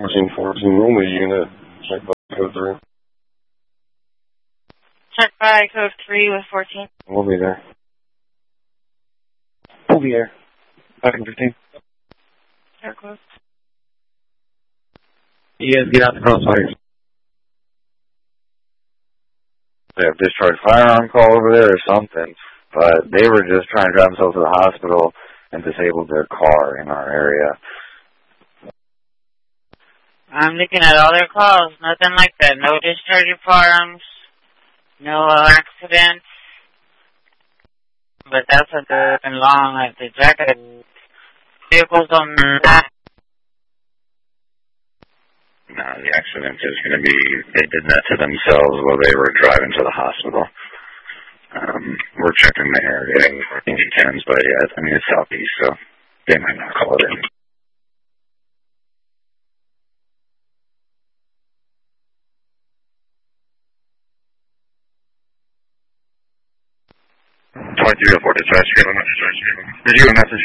1414 Roma unit. Check by code 3. Check by code 3 with 14. We'll be there. We'll be there. 515. Check close. You guys get out the crossfires. They have discharged firearm call over there or something, but they were just trying to drive themselves to the hospital and disabled their car in our area. I'm looking at all their calls. Nothing like that. No discharge of firearms. No accidents. But that's a good and long at the jacket. Vehicles on that. No, the accident is going to be, they did that to themselves while they were driving to the hospital. We're checking the area, getting tens, but yeah, I mean, it's southeast, so they might not call it in. Did you get a message?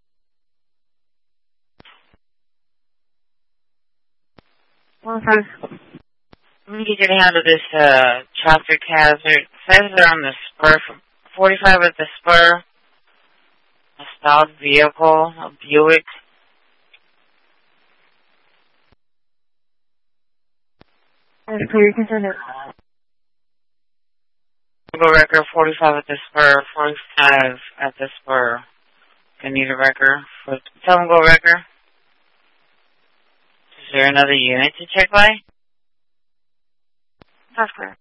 Okay. Let me get you to handle this traffic hazard. It says they're on the spur, 45 at the spur. A stalled vehicle, a Buick. That's clear, you can send it. Go record 45 at the spur, 45 at the spur. I need a record. Tell them go record. Is there another unit to check by? That's clear.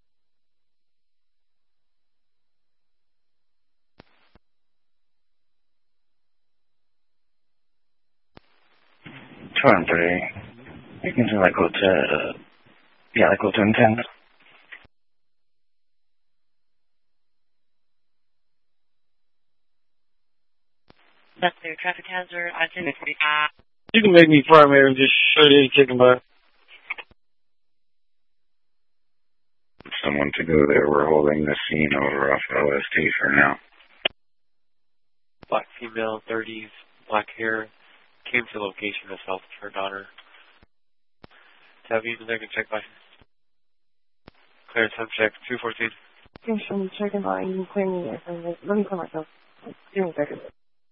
You can do like go to, like go to 10. That's their traffic hazard. I think You can make me primary and just show you chicken butt. Someone to go there. We're holding the scene over off OST for now. Black female, 30s, black hair, came to location herself with her daughter. Have you there can check by. Clear time check, 214. Finish me checking by, you can clear me. Let me clear myself. Give me a second.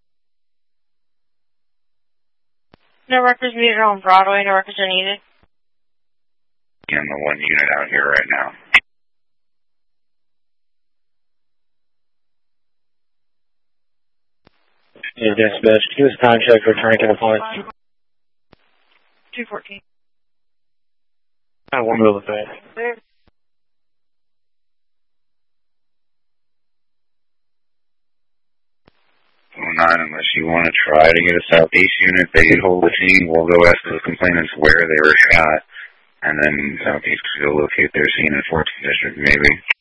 no records needed on Broadway. No records are needed. And the one unit out here right now. Yeah, dispatch. He was contract returning to the point. 214. I won't move with that. Clear. 09, unless you want to try to get a southeast unit, they hold the scene. We'll go ask those complainants where they were shot, and then southeast will locate their scene in 14th District, maybe.